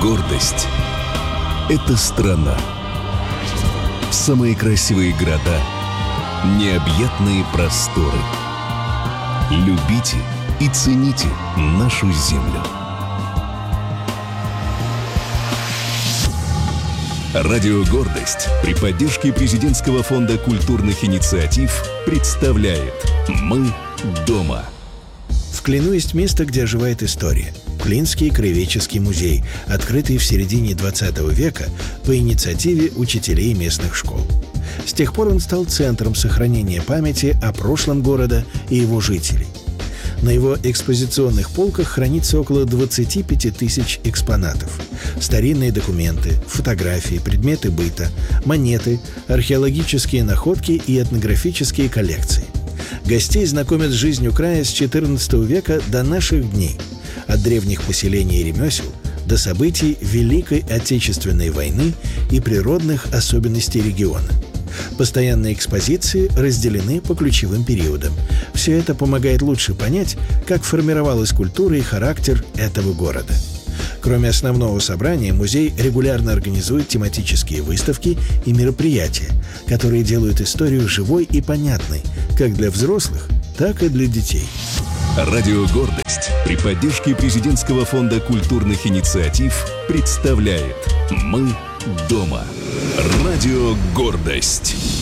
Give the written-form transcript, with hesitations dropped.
Гордость — это страна. Самые красивые города, необъятные просторы. Любите и цените нашу землю. Радио «Гордость» при поддержке Президентского фонда культурных инициатив представляет «Мы дома». В Клину есть место, где оживает история. Клинский краеведческий музей, открытый в середине 20 века по инициативе учителей местных школ. С тех пор он стал центром сохранения памяти о прошлом города и его жителей. На его экспозиционных полках хранится около 25 тысяч экспонатов. Старинные документы, фотографии, предметы быта, монеты, археологические находки и этнографические коллекции. Гостей знакомят с жизнью края с XIV века до наших дней. От древних поселений и ремесел до событий Великой Отечественной войны и природных особенностей региона. Постоянные экспозиции разделены по ключевым периодам. Все это помогает лучше понять, как формировалась культура и характер этого города. Кроме основного собрания, музей регулярно организует тематические выставки и мероприятия, которые делают историю живой и понятной как для взрослых, так и для детей. Радио «Гордость» при поддержке Президентского фонда культурных инициатив представляет «Мы дома». Радио «Гордость».